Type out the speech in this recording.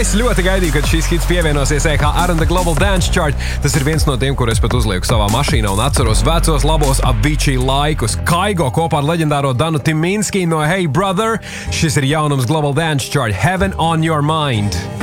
Es ļoti gaidīju, kad šis hits pievienosies EKR and the Global Dance Chart. Tas ir viens no tiem, kur es pat uzlieku savā mašīnā un atceros vecos labos Avicii laikus. Kaigo kopā ar leģendāro Danu Timinski no Hey Brother. Šis ir jaunums Global Dance Chart, Heaven on Your Mind.